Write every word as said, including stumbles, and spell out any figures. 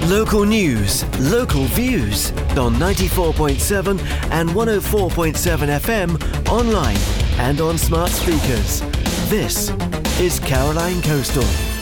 Local news, local views on ninety-four point seven and one oh four point seven F M, online and on smart speakers. This is Caroline Coastal.